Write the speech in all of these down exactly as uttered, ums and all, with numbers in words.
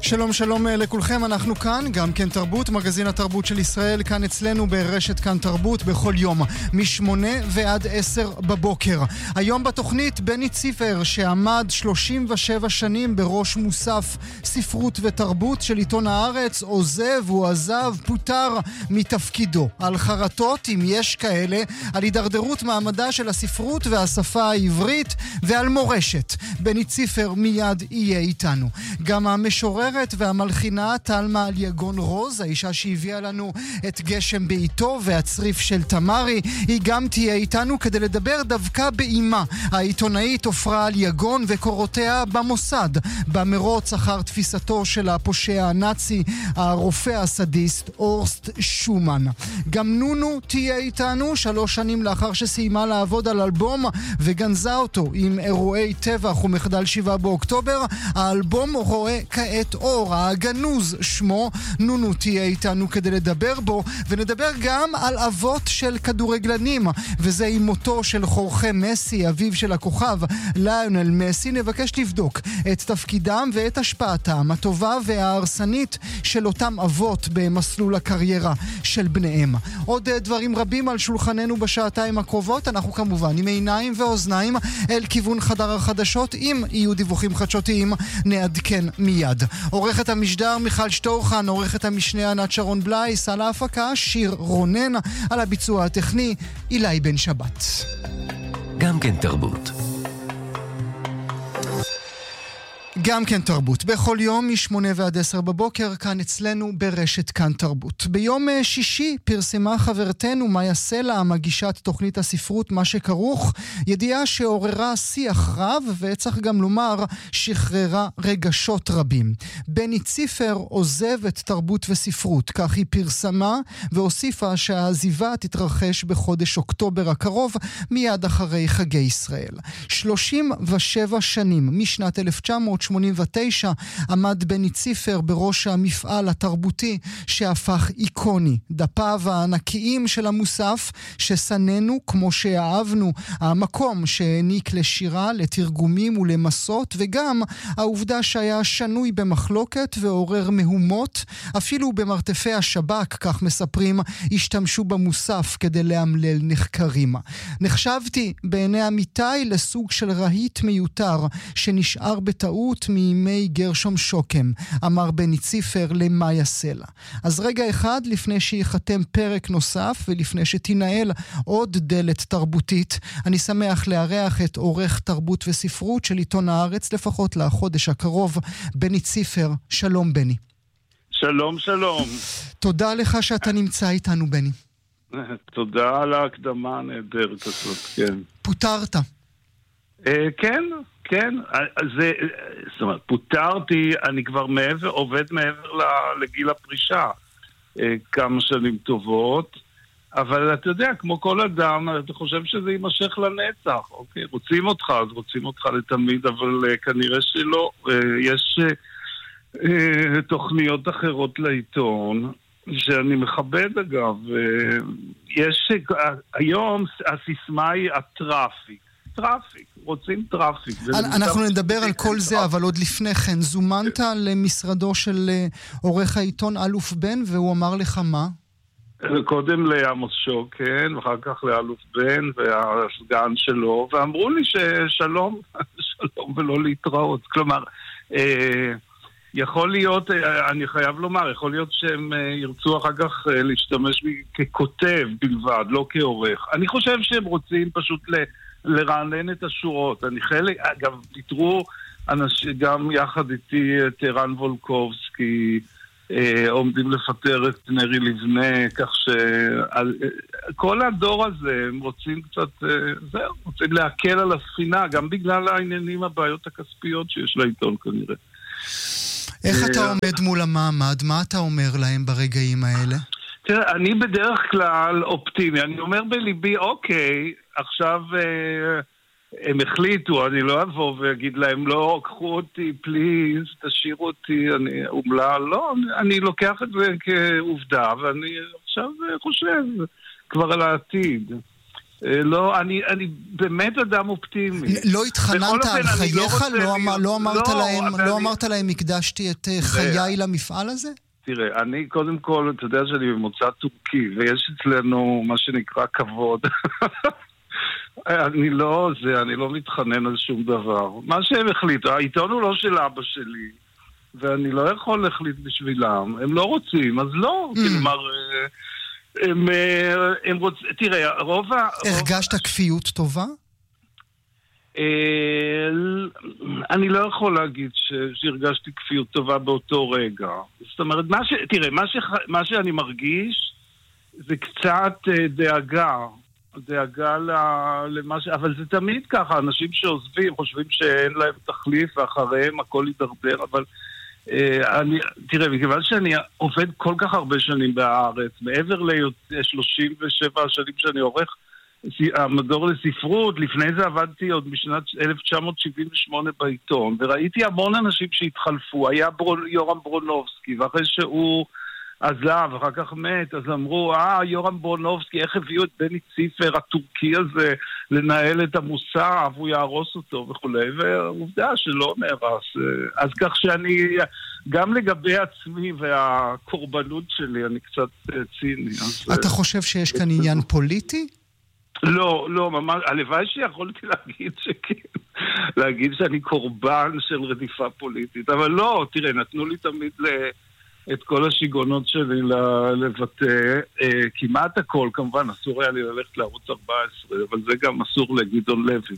שלום שלום לכולכם, אנחנו כאן, גם כן תרבות, מגזין התרבות של ישראל, כאן אצלנו ברשת כאן תרבות, בכל יום, משמונה ועד עשר בבוקר. היום בתוכנית בני ציפר, שעמד שלושים ושבע שנים בראש מוסף ספרות ותרבות של עיתון הארץ, עוזב, הוא עזב, פוטר מתפקידו. על חרטות, אם יש כאלה, על הידרדרות מעמדה של הספרות והשפה העברית, ועל מורשת. בני ציפר מיד יהיה איתנו. גם המשוררת והמלחינה תלמה אליגון רוז, האישה שהביאה לנו את גשם בעיתו והצריף של תמרי, היא גם תהיה איתנו כדי לדבר דווקא באימה, העיתונאית עופרה אליגון וקורותיה במוסד, במרוץ אחר תפיסתו של הפושע הנאצי, הרופא הסדיסט אורסט שומן. גם נונו תהיה איתנו, שלוש שנים לאחר שסיימה לעבוד על אלבום וגנזה אותו עם אירועי טבח ומחדל שבעה באוקטובר. האלבום רואה כעת אור, הגנוז שמו. נונו תהיה איתנו כדי לדבר בו, ונדבר גם על אבות של כדורגלנים, וזה עם מותו של חורכה מסי, אביו של הכוכב ליונל מסי. נבקש לבדוק את תפקידם ואת השפעתם הטובה וההרסנית של אותם אבות במסלול הקריירה של בניהם. עוד דברים רבים על שולחננו בשעתיים הקרובות. אנחנו כמובן עם עיניים ואוזניים אל כיוון חדר החדשות. אם יהיו דיווחים חדשותיים נעדכן מיד. עורכת המשדר מיכל שטורחן, עורכת המשנה ענת שרון בלייס, על ההפקה שיר רונן, על הביצוע הטכני אילי בן שבת. גם כן תרבות. גם כן תרבות, בכל יום משמונה ועד עשר בבוקר, כאן אצלנו ברשת כאן תרבות. ביום שישי פרסמה חברתנו מאיה סלע, מגישת תוכנית הספרות מה שכרוך, ידיעה שעוררה שיח רב, וצריך גם לומר שחררה רגשות רבים. בני ציפר עוזב את תרבות וספרות, כך היא פרסמה, והוסיפה שהעזיבה תתרחש בחודש אוקטובר הקרוב, מיד אחרי חגי ישראל. שלושים ושבע שנים משנת אלף תשע מאות שמונים ותשע עמד בני ציפר בראש המפעל התרבותי שהפך איקוני. דפיו הענקיים של המוסף שסננו כמו שאהבנו, המקום שהעניק לשירה, לתרגומים ולמסות, וגם העובדה שהיה שנוי במחלוקת ועורר מהומות. אפילו במרתפי השב"כ, כך מספרים, השתמשו במוסף כדי להמלל נחקרים. נחשבתי בעיני עמיתי לסוג של רהיט מיותר שנשאר בטעות מימי גרשום שוקם, אמר בני ציפר למאיה סלע. אז רגע אחד לפני שיחתם פרק נוסף ולפני שתנהל עוד דלת תרבותית, אני שמח לארח את עורך תרבות וספרות של עיתון הארץ, לפחות לחודש הקרוב, בני ציפר. שלום בני. שלום שלום. תודה לך שאתה נמצא איתנו בני. תודה על ההקדמה הנהדרת הזאת, כן. פוטרת. כן, כן, זה, זאת אומרת, פוטרתי, אני כבר מעבר, עובד מעבר לגיל הפרישה, כמה שנים טובות, אבל אתה יודע, כמו כל אדם, אתה חושב שזה יימשך לנצח, אוקיי? רוצים אותך, אז רוצים אותך לתמיד, אבל כנראה שלא. יש תוכניות אחרות לעיתון, שאני מכבד אגב, יש, היום הסיסמה היא הטראפיק. טראפיק, רוצים טראפיק. אנחנו נדבר על כל זה, אבל עוד לפני כן, זומנת למשרדו של עורך העיתון אלוף בן, והוא אמר לך מה? קודם לעמוס שוקן, ואחר כך לאלוף בן והסגן שלו, ואמרו לי ששלום, שלום ולא להתראות. כלומר, יכול להיות, אני חייב לומר, יכול להיות שהם ירצו אחר כך להשתמש ככותב בלבד, לא כעורך. אני חושב שהם רוצים פשוט ל... לרענן את השורות. אני חלק, אגב, תתראו אנשים, גם יחד איתי את ערן וולקובסקי, אה, עומדים לפטר את נרי לבנה, כך שכל הדור הזה, הם רוצים קצת, אה, זהו, רוצים להקל על הספינה, גם בגלל העניינים, הבעיות הכספיות שיש לעיתון כנראה. איך אתה עומד מול המעמד? מה אתה אומר להם ברגעים האלה? תראה, אני בדרך כלל אופטימי, אני אומר בליבי, אוקיי, עכשיו אה, הם החליטו, אני לא אבוא ואגיד להם, לא, קחו אותי, פליז, תשאירו אותי, אני אומלל, לא, אני לוקח את זה כעובדה, ואני עכשיו חושב כבר על העתיד. לא, אני, אני באמת אדם אופטימי. לא התחננת על חייך? לא אמרת להם, לא אמרת להם, הקדשתי את חיי למפעל הזה? תראה, אני קודם כל, אתה יודע שאני במוצא טורקי, ויש אצלנו מה שנקרא כבוד. אני לא, זה, אני לא מתחנן על שום דבר. מה שהם החליטו, העיתון הוא לא של אבא שלי, ואני לא יכול להחליט בשבילם. הם לא רוצים, אז לא. כלומר, הם, הם רוצים, תראה, רוב ה... הרגשת כפיות טובה? אני לא יכול להגיד שהרגשתי כפיות טובה באותו רגע. זאת אומרת, מה ש... תראה, מה, ש... מה שאני מרגיש זה קצת דאגה. דאגה למה ש... אבל זה תמיד ככה, אנשים שעוזבים חושבים שאין להם תחליף ואחריהם הכל יידרדר, אבל אני... תראה, מכיוון שאני עובד כל כך הרבה שנים בארץ, מעבר ל-שלושים ושבע השנים שאני עורך המדור לספרות, לפני זה עבדתי עוד בשנת אלף תשע מאות שבעים ושמונה בעיתון, וראיתי המון אנשים שהתחלפו. היה בר... יורם ברונובסקי, ואחרי שהוא עזב, אחר כך מת, אז אמרו, אה, יורם ברונובסקי, איך הביאו את בני ציפר הטורקי הזה לנהל את המוסף, הוא יהרוס אותו וכו', ועובדה שלא נהרס. אז כך שאני, גם לגבי עצמי והקורבנות שלי, אני קצת ציני. אז... אתה חושב שיש כאן עניין פוליטי? לא, לא, ממש, הלוואי שיכולתי להגיד שכן, להגיד שאני קורבן של רדיפה פוליטית, אבל לא, תראה, נתנו לי תמיד ל... את כל השיגונות שלי לבטא, אה, כמעט הכל, כמובן, אסור היה לי ללכת לערוץ ארבע עשרה, אבל זה גם אסור לגדעון לוי.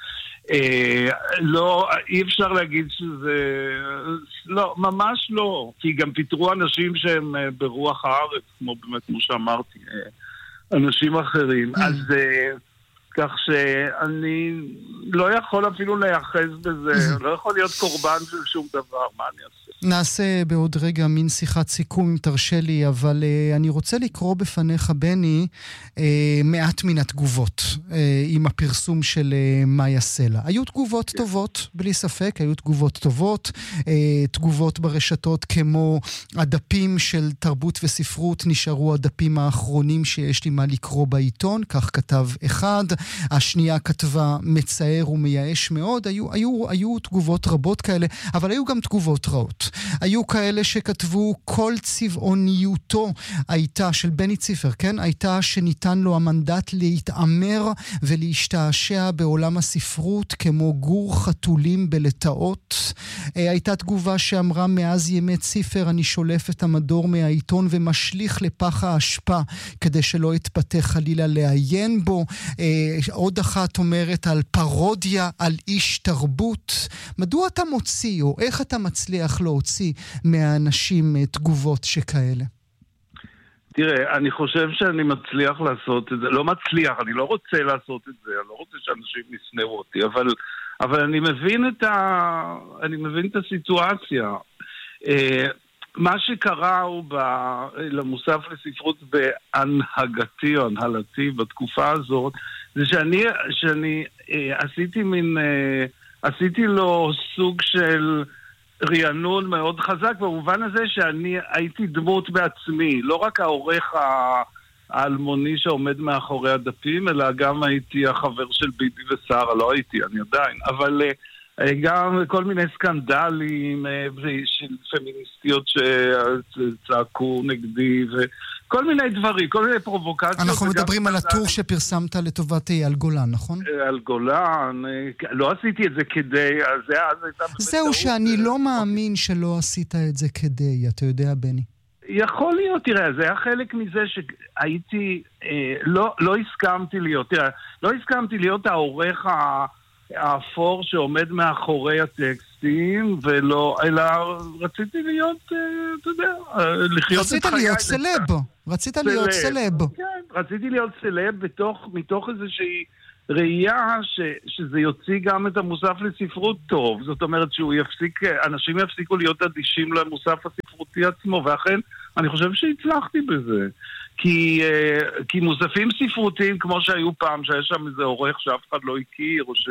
אה, לא, אי אפשר להגיד שזה... לא, ממש לא, כי גם פיתרו אנשים שהם אה, ברוח הארץ, כמו באמת, כמו שאמרתי, אה, אנשים אחרים. אז אה, כך שאני לא יכול אפילו להיחז בזה, לא יכול להיות קורבן של שום דבר, מה אני אעשה? נעשה בעוד רגע מין שיחת סיכום, אם תרשה לי, אבל uh, אני רוצה לקרוא בפניך, בני, uh, מעט מן התגובות uh, עם הפרסום של uh, מאיה סלע. היו תגובות טובות, בלי ספק, היו תגובות טובות, uh, תגובות ברשתות כמו הדפים של תרבות וספרות נשארו הדפים האחרונים שיש לי מה לקרוא בעיתון, כך כתב אחד, השנייה כתבה מצער ומייאש מאוד, היו, היו, היו תגובות רבות כאלה, אבל היו גם תגובות רעות. היו כאלה שכתבו כל צבעוניותו הייתה, של בני ציפר, כן? הייתה שניתן לו המנדט להתאמר ולהשתעשע בעולם הספרות כמו גור חתולים בלטאות. הייתה תגובה שאמרה מאז ימי ציפר אני שולף את המדור מהעיתון ומשליך לפח האשפה כדי שלא יתפתח חלילה לעיין בו. עוד אחת אומרת על פרודיה על איש תרבות. מדוע אתה מוציא או איך אתה מצליח להוציא מהאנשים תגובות שכאלה? תראה, אני חושב שאני מצליח לעשות את זה, לא מצליח, אני לא רוצה לעשות את זה, אני לא רוצה שאנשים ישנאו אותי, אבל, אבל אני מבין את ה, אני מבין את הסיטואציה. מה שקרה הוא ב, למוסף לספרות בהנהגתי או הנהלתי בתקופה הזאת, זה שאני, שאני עשיתי מין, עשיתי לו סוג של רענון מאוד חזק, במובן הזה שאני הייתי דמות בעצמי, לא רק העורך האלמוני שעומד מאחורי הדפים, אלא גם הייתי החבר של ביבי ושרה, לא הייתי, אני עדיין, אבל גם כל מיני סקנדלים של פמיניסטיות שצעקו נגדי וכל מיני דברים, כל מיני פרובוקציות. אנחנו מדברים על הטור שפרסמת לטובת אייל גולן, נכון? אייל גולן, לא עשיתי את זה כדי, זהו שאני לא מאמין שלא עשית את זה כדי, אתה יודע בני. יכול להיות, תראה, זה היה חלק מזה שהייתי, לא, לא הסכמתי להיות, תראה, לא הסכמתי להיות העורך ה... האפור שעומד מאחורי הטקסטים, ולא, אלא רציתי להיות, אתה יודע, לחיות את חיי. רצית להיות סלב, רצית להיות סלב. כן, רציתי להיות סלב בתוך, מתוך איזושהי ראייה ש, שזה יוציא גם את המוסף לספרות טוב. זאת אומרת שהוא יפסיק, אנשים יפסיקו להיות אדישים למוסף הספרותי עצמו, ואכן אני חושב שהצלחתי בזה. כי, כי מוספים ספרותיים כמו שהיו פעם, שהיה שם איזה עורך שאף אחד לא הכיר, או ש...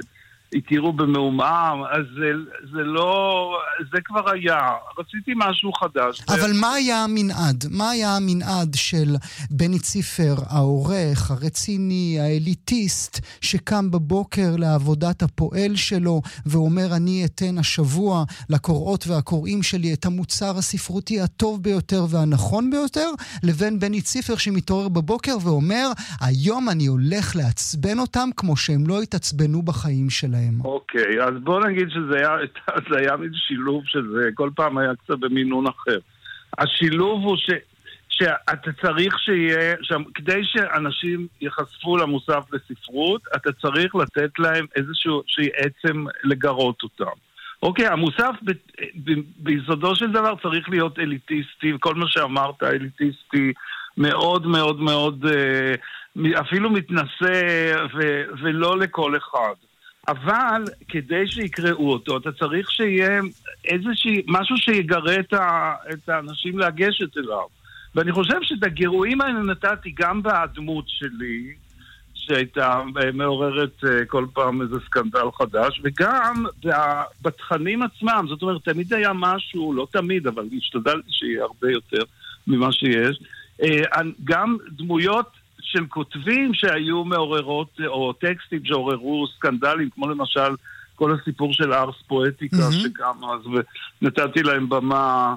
הכירו במעומעם, אז זה, זה לא, זה כבר היה. רציתי משהו חדש. אבל ו... מה היה המנעד? מה היה המנעד של בני ציפר, העורך, הרציני, האליטיסט, שקם בבוקר לעבודת הפועל שלו, ואומר, אני אתן השבוע לקוראות והקוראים שלי את המוצר הספרותי הטוב ביותר והנכון ביותר, לבין בני ציפר שמתעורר בבוקר ואומר, היום אני הולך לעצבן אותם כמו שהם לא יתעצבנו בחיים שלהם. אוקיי, אז בוא נגיד שזה היה, זה היה מין שילוב של זה, כל פעם היה קצת במינון אחר. השילוב הוא ש, שאתה צריך שיהיה, שם, כדי שאנשים יחשפו למוסף לספרות, אתה צריך לתת להם איזשהו שהיא עצם לגרות אותם. אוקיי, המוסף ב, ב, ביסודו של דבר צריך להיות אליטיסטי, וכל מה שאמרת אליטיסטי מאוד מאוד מאוד, אפילו מתנשא ו, ולא לכל אחד. אבל כדי שיקראו אותו, אתה צריך שיהיה איזושהי, משהו שיגרה את, ה, את האנשים לגשת אליו. ואני חושב שאת הגירויים האלה נתתי גם בדמות שלי, שהייתה מעוררת כל פעם איזה סקנדל חדש, וגם בתכנים עצמם. זאת אומרת, תמיד היה משהו, לא תמיד, אבל השתדלתי שיהיה הרבה יותר ממה שיש. גם דמויות של כותבים שהיו מעוררות, או טקסטים שעוררו סקנדלים, כמו למשל כל הסיפור של ארס פואטיקה mm-hmm. שקם אז, ונתתי להם במה,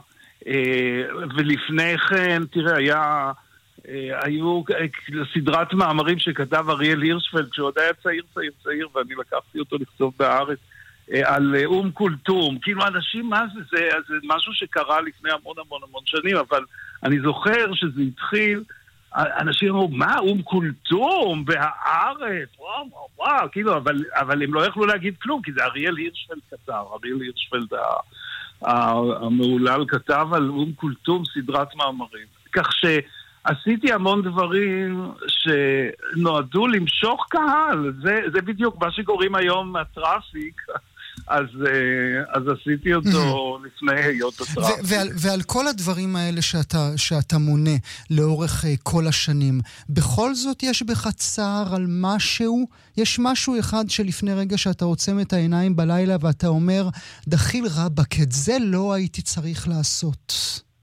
ולפני כן, תראה, היה, היו סדרת מאמרים שכתב אריאל הירשפלד, כשהוא היה צעיר, צעיר, צעיר, ואני לקחתי אותו לכתוב בארץ, על אום קולטום, כאילו אנשים, מה זה? זה, זה משהו שקרה לפני המון המון המון שנים, אבל אני זוכר שזה התחיל, אנשים אמרו, מה, אום קולטום בהארץ, וואו, וואו, וואו, כאילו, אבל, אבל הם לא יכלו להגיד כלום, כי זה אריאל הירשפלד כתב, אריאל הירשפלד המעולל כתב על אום קולטום סדרת מאמרים. כך שעשיתי המון דברים שנועדו למשוך קהל, זה, זה בדיוק מה שקוראים היום הטראפיק, אז, אז עשיתי אותו לפני היות הטראפיק. ועל, ועל כל הדברים האלה שאתה, שאתה מונה לאורך כל השנים, בכל זאת יש בך צער על משהו? יש משהו אחד שלפני רגע שאתה עוצם את העיניים בלילה ואתה אומר, דחיל רבק, את זה לא הייתי צריך לעשות.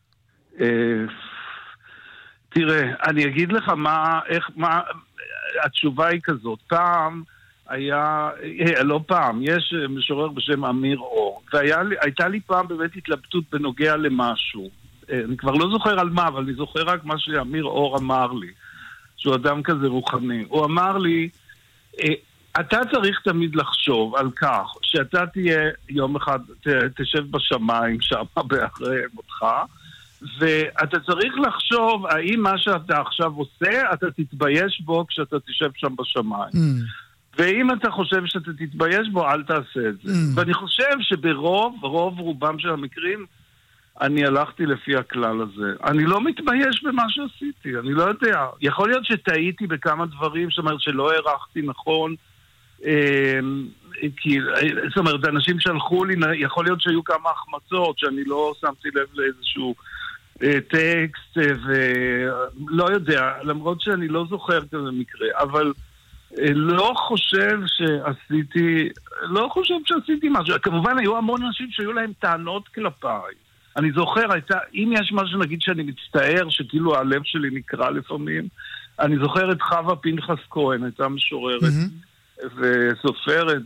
תראה, אני אגיד לך מה, איך, מה, התשובה היא כזאת. פעם היה, לא פעם, יש משורר בשם אמיר אור, והייתה לי פעם באמת התלבטות בנוגע למשהו. אני כבר לא זוכר על מה, אבל אני זוכר רק מה שאמיר אור אמר לי, שהוא אדם כזה רוחני. הוא אמר לי, אתה צריך תמיד לחשוב על כך שאתה תהיה יום אחד, תשב בשמיים שם באחרי מותך, ואתה צריך לחשוב האם מה שאתה עכשיו עושה, אתה תתבייש בו כשאתה תשב שם בשמיים. Mm. ואם אתה חושב שאתה תתבייש בו, אל תעשה את זה. Mm. ואני חושב שברוב, רוב רובם של המקרים, אני הלכתי לפי הכלל הזה. אני לא מתבייש במה שעשיתי, אני לא יודע. יכול להיות שטעיתי בכמה דברים, זאת אומרת שלא הערכתי נכון, אה, כי, זאת אומרת, אנשים שלחו לי, יכול להיות שהיו כמה החמצות, שאני לא שמתי לב לאיזשהו אה, טקסט, אה, ולא יודע, למרות שאני לא זוכר כזה מקרה, אבל לא חושב שעשיתי, לא חושב שעשיתי משהו. כמובן היו המון אנשים שהיו להם טענות כלפיי. אני זוכר, הייתה, אם יש משהו נגיד שאני מצטער, שכאילו הלב שלי נקרא לפעמים, אני זוכר את חווה פנחס כהן, הייתה משוררת mm-hmm. וסופרת,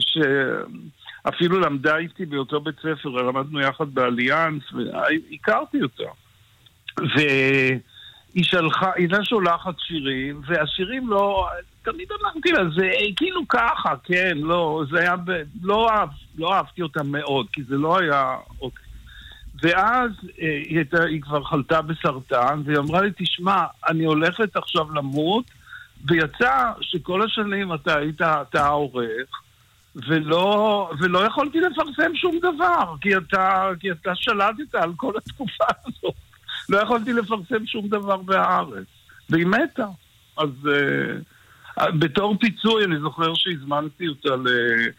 שאפילו למדה איתי באותו בית ספר, למדנו יחד באליאנס, והכרתי אותה. ו... היא שלחה, היא לא שולחת שירים, והשירים לא, תמיד אמרתי לה, זה כאילו ככה, כן, לא, זה היה, ב, לא, אהב, לא אהבתי אותה מאוד, כי זה לא היה, אוקיי. ואז היא, הייתה, היא כבר חלתה בסרטן, והיא אמרה לי, תשמע, אני הולכת עכשיו למות, ויצא שכל השנים אתה היית, אתה העורך, ולא, ולא יכולתי לפרסם שום דבר, כי אתה, כי אתה שלטת על כל התקופה הזאת. לא יכולתי לפרסם שום דבר בארץ. והיא מתה. אז uh, בתור פיצוי אני זוכר שהזמנתי אותה ל, uh,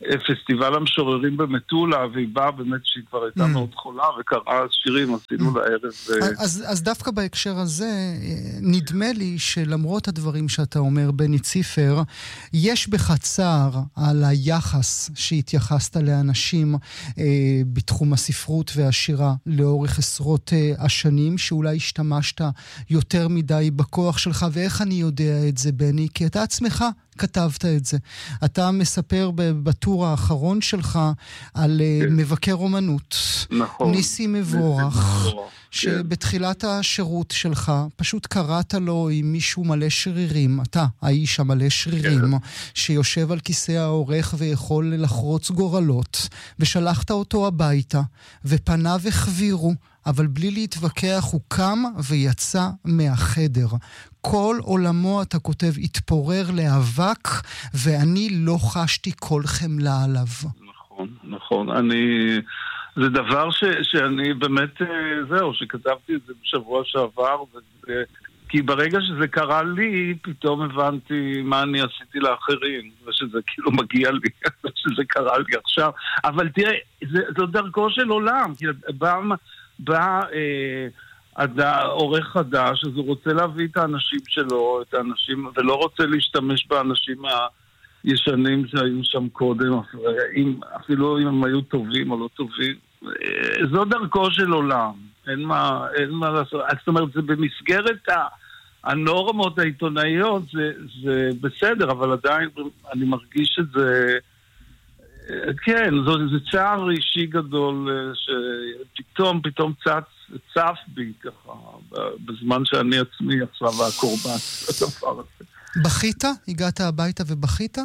פסטיבל המשוררים במטולה, והיא באה באמת שהיא כבר הייתה מאוד חולה, וקראה שירים, עשינו לערב. אז, אז דווקא בהקשר הזה, נדמה לי שלמרות הדברים שאתה אומר, בני ציפר, יש בך צער על היחס שהתייחסת לאנשים אה, בתחום הספרות והשירה לאורך עשרות אה, השנים, שאולי השתמשת יותר מדי בכוח שלך, ואיך אני יודע את זה, בני? כי אתה עצמך כתבת את זה. אתה מספר בטור האחרון שלך על כן. מבקר אומנות. נכון. ניסי מבורך, שבתחילת השירות שלך פשוט קראת לו עם מישהו מלא שרירים, אתה, האיש המלא שרירים, כן. שיושב על כיסא העורך ויכול לחרוץ גורלות, ושלחת אותו הביתה, ופניו החבירו, אבל בלי להתווכח הוא קם ויצא מהחדר. כל עולמו, אתה כותב, התפורר לאבק, ואני לא חשתי כל חמלה עליו. נכון, נכון. אני... זה דבר ש... שאני באמת, זהו, שכתבתי את זה בשבוע שעבר, וזה... כי ברגע שזה קרה לי, פתאום הבנתי מה אני עשיתי לאחרים, ושזה כאילו מגיע לי, שזה קרה לי עכשיו. אבל תראה, זה, זו דרכו של עולם, כי בא... בא אה, עורך חדש, אז הוא רוצה להביא את האנשים שלו, את האנשים, ולא רוצה להשתמש באנשים הישנים שהיו שם קודם, אפילו אם הם היו טובים או לא טובים. זו דרכו של עולם, אין מה, אין מה לעשות. זאת אומרת, זה במסגרת הנורמות העיתונאיות, זה, זה בסדר, אבל עדיין אני מרגיש את זה... כן, זה, זה צער אישי גדול שפתאום, פתאום צץ, צף בי ככה, בזמן שאני עצמי עכשיו הקורבן. בכית? הגעת הביתה ובכית?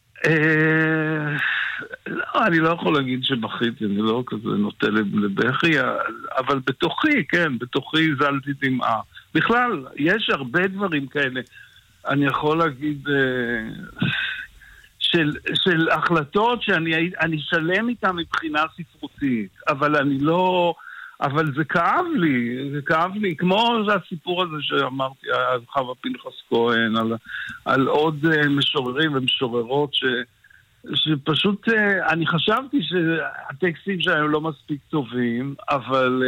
לא, אני לא יכול להגיד שבכיתי, אני לא כזה נוטה לבכי, אבל בתוכי, כן, בתוכי זלתי דמעה. בכלל, יש הרבה דברים כאלה. אני יכול להגיד... של, של החלטות שאני אני שלם איתן מבחינה ספרותית, אבל אני לא, אבל זה כאב לי, זה כאב לי, כמו הסיפור הזה שאמרתי, על חווה פנחס כהן, על, על עוד משוררים ומשוררות ש, שפשוט, אני חשבתי שהטקסטים שלהם לא מספיק טובים, אבל,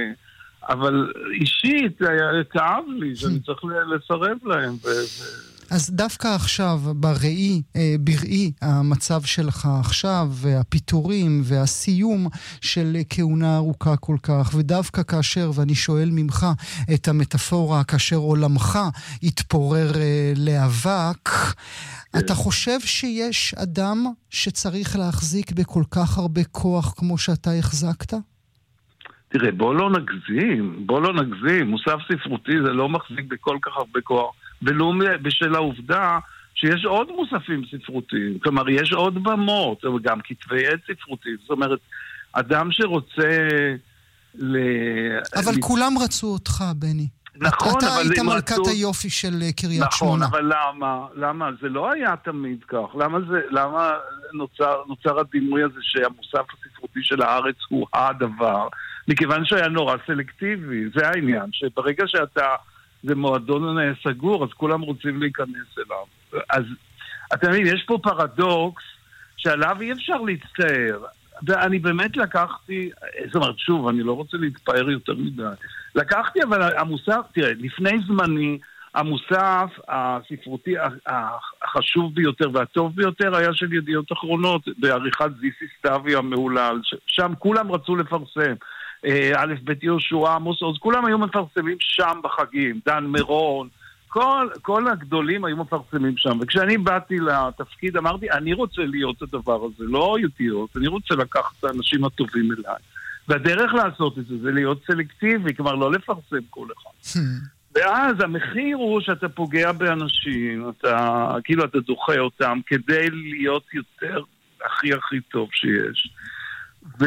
אבל אישית כאב לי, שאני צריך לסרב להם ו... אז דווקא עכשיו, בראי, בראי, המצב שלך עכשיו, והפיתורים והסיום של כהונה ארוכה כל כך, ודווקא כאשר, ואני שואל ממך את המטאפורה, כאשר עולמך התפורר לאבק, אתה חושב שיש אדם שצריך להחזיק בכל כך הרבה כוח כמו שאתה החזקת? תראה, בוא לא נגזים, בוא לא נגזים. מוסף ספרותי זה לא מחזיק בכל כך הרבה כוח. ולא בשל העובדה שיש עוד מוספים ספרותיים, כלומר יש עוד במות, וגם כתבי עת ספרותיים, זאת אומרת, אדם שרוצה ל... אבל ל... כולם רצו אותך, בני. נכון, אתה אבל... אתה היית מלכת רצו... היופי של קריית נכון, שמונה. נכון, אבל למה? למה? זה לא היה תמיד כך. למה, זה, למה נוצר, נוצר הדימוי הזה שהמוסף הספרותי של הארץ הוא הדבר? מכיוון שהיה נורא סלקטיבי, זה העניין, שברגע שאתה... זה מועדון סגור, אז כולם רוצים להיכנס אליו. אז, אתה מבין, יש פה פרדוקס שעליו אי אפשר להצטער. ואני באמת לקחתי, זאת אומרת, שוב, אני לא רוצה להתפאר יותר מדי. לקחתי, אבל המוסף, תראה, לפני זמני, המוסף הספרותי החשוב ביותר והטוב ביותר היה של ידיעות אחרונות, בעריכת זיסי סתיוי המהולל, שם כולם רצו לפרסם. א' ב' יהושע, עמוס עוז, כולם היו מפרסמים שם בחגים, דן מירון, כל, כל הגדולים היו מפרסמים שם, וכשאני באתי לתפקיד אמרתי, אני רוצה להיות הדבר הזה, לא ידיעות, אני רוצה לקחת את האנשים הטובים אליי, והדרך לעשות את זה זה להיות סלקטיבי, כלומר לא לפרסם כל אחד. ואז המחיר הוא שאתה פוגע באנשים, אתה, כאילו אתה דוחה אותם כדי להיות יותר הכי הכי טוב שיש. ו...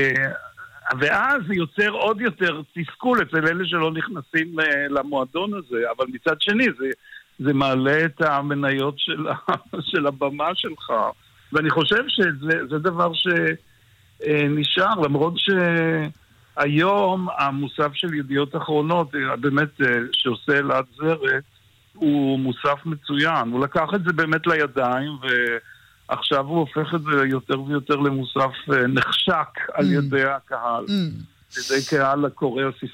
ואז זה יוצר עוד יותר תסכול אצל אלה שלא נכנסים למועדון הזה, אבל מצד שני זה, זה מעלה את המניות של, של הבמה שלך, ואני חושב שזה זה דבר שנשאר, למרות שהיום המוסף של ידיעות אחרונות, באמת שעושה אלעד זרת, הוא מוסף מצוין, הוא לקח את זה באמת לידיים ו... עכשיו הוא הופך את זה יותר ויותר למוסף נחשק על ידי הקהל. על ידי קהל הקורא